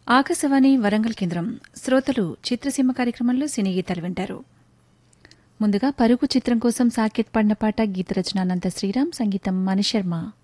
ఆకాశవాణి వరంగల్ కేంద్రం శ్రోతలు చిత్రసీమ కార్యక్రమంలో సినీ గీతాలు వింటారు. ముందుగా పరుగు చిత్రం కోసం సాకేత్ పాడిన పాట, గీత రచన అనంత శ్రీరామ్, సంగీతం మణిశర్మ.